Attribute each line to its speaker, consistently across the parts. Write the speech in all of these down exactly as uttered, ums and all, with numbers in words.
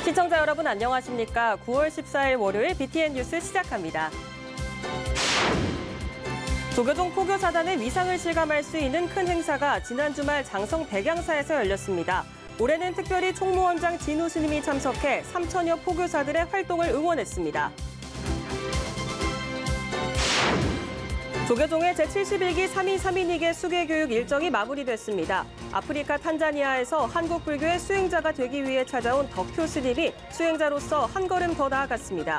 Speaker 1: 시청자 여러분 안녕하십니까? 구월 십사일 월요일 비티엔 뉴스 시작합니다. 조계종 포교사단의 위상을 실감할 수 있는 큰 행사가 지난 주말 장성 백양사에서 열렸습니다. 올해는 특별히 총무원장 진우 스님이 참석해 삼천여 포교사들의 활동을 응원했습니다. 조계종의 제칠십일기 삼이삼인이계 수계교육 일정이 마무리됐습니다. 아프리카 탄자니아에서 한국 불교의 수행자가 되기 위해 찾아온 덕효 스님이 수행자로서 한 걸음 더 나아갔습니다.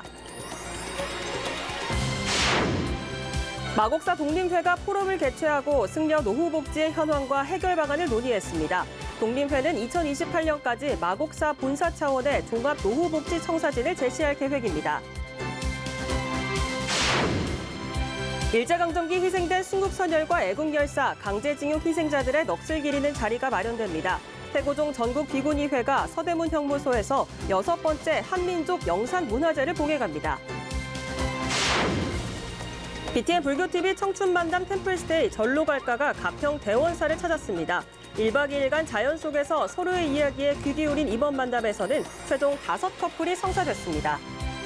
Speaker 1: 마곡사 독림회가 포럼을 개최하고 승려 노후복지의 현황과 해결 방안을 논의했습니다. 독림회는 이천이십팔년까지 마곡사 본사 차원의 종합 노후복지 청사진을 제시할 계획입니다. 일제강점기 희생된 순국선열과 애국열사, 강제징용 희생자들의 넋을 기리는 자리가 마련됩니다. 태고종 전국비군의회가 서대문 형무소에서 여섯 번째 한민족 영산문화제를 봉해갑니다. 비티엔 불교티비 청춘만담 템플스테이 전로갈까가 가평 대원사를 찾았습니다. 일박 이일간 자연 속에서 서로의 이야기에 귀 기울인 이번 만담에서는 최종 다섯 커플이 성사됐습니다.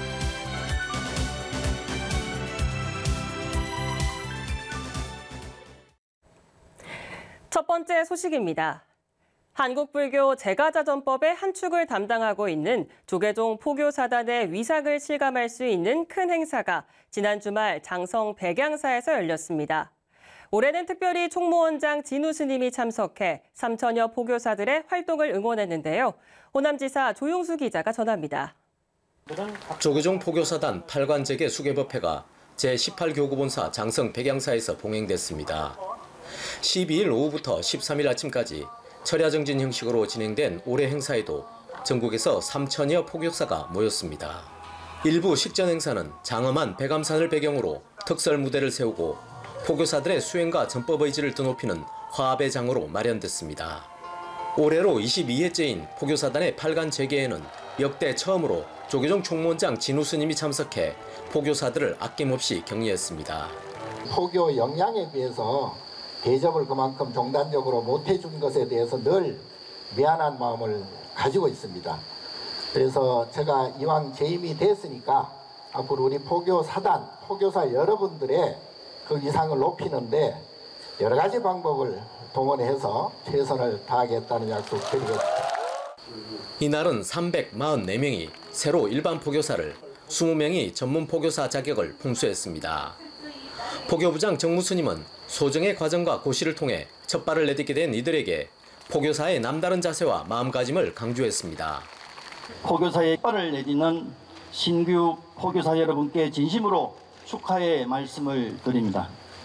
Speaker 1: 첫 번째 소식입니다. 한국불교 제가자전법의 한 축을 담당하고 있는 조계종 포교사단의 위상을 실감할 수 있는 큰 행사가 지난 주말 장성 백양사에서 열렸습니다. 올해는 특별히 총무원장 진우 스님이 참석해 삼천여 포교사들의 활동을 응원했는데요. 호남지사 조용수 기자가 전합니다.
Speaker 2: 조계종 포교사단 팔관제계 수계법회가 제십팔 교구본사 장성 백양사에서 봉행됐습니다. 십이일 오후부터 십삼일 아침까지 철야정진 형식으로 진행된 올해 행사에도 전국에서 삼천여 포교사가 모였습니다. 일부 식전 행사는 장엄한 백암산을 배경으로 특설 무대를 세우고 포교사들의 수행과 전법 의지를 드높이는 화합의 장으로 마련됐습니다. 올해로 이십이회째인 포교사단의 팔관 재개에는 역대 처음으로 조계종 총무원장 진우 스님이 참석해 포교사들을 아낌없이 격려했습니다.
Speaker 3: 포교 역량에 비해서 대접을 그만큼 종단적으로 못해준 것에 대해서 늘 미안한 마음을 가지고 있습니다. 그래서 제가 이왕 재임이 됐으니까 앞으로 우리 포교사단, 포교사 여러분들의 그 위상을 높이는데 여러 가지 방법을 동원해서 최선을 다하겠다는 약속 드리겠습니다.
Speaker 2: 이날은 삼백사십사명이 새로 일반 포교사를, 이십 명이 전문 포교사 자격을 풍수했습니다. 포교부장 정무스님은 소정의 과정과 고시를 통해 첫 발을 내딛게 된 이들에게 포교사의 남다른 자세와 마음가짐을 강조했습니다.
Speaker 4: 포교사의 발을 내딛는 신규 포교사 여러분께 진심으로 축하의 말씀을 드립니다.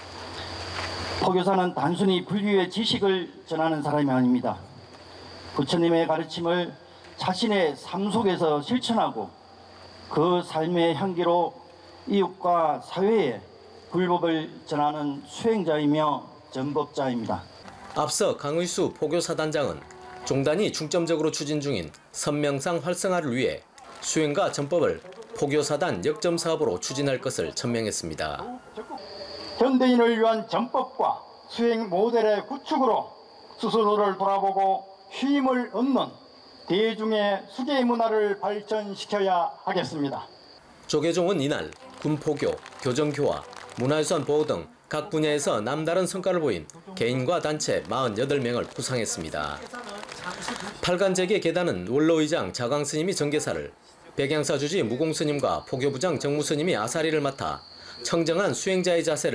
Speaker 4: 포교사는 단순히 불교의 지식을 전하는 사람이 아닙니다. 부처님의 가르침을 자신의 삶 속에서 실천하고 그 삶의 향기로 이웃과 사회에 불법을 전하는 수행자이며 전법자입니다.
Speaker 2: 앞서 강의수 포교사단장은 종단이 중점적으로 추진 중인 선명상 활성화를 위해 수행과 전법을 포교사단 역점 사업으로 추진할 것을 천명했습니다.
Speaker 5: 현대인을 위한 전법과 수행 모델의 구축으로 스스로를 돌아보고 힘을 얻는 대중의 수계 문화를 발전시켜야 하겠습니다.
Speaker 2: 조계종은 이날 군포교, 교정교화, 문화유산 보호 등 각 분야에서 남다른 성과를 보인 개인과 단체 사십팔 명을 포상했습니다. 팔관제계 계단은 원로의장 자광스님이 정계사를, 백양사 주지 무공스님과 포교부장 정무스님이 아사리를 맡아 청정한 수행자의 자세를